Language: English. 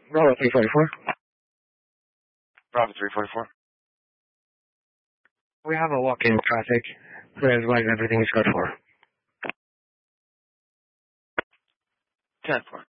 Bravo 344. Bravo 344. We have a walk-in traffic. Please advise everything is good for. 10-4.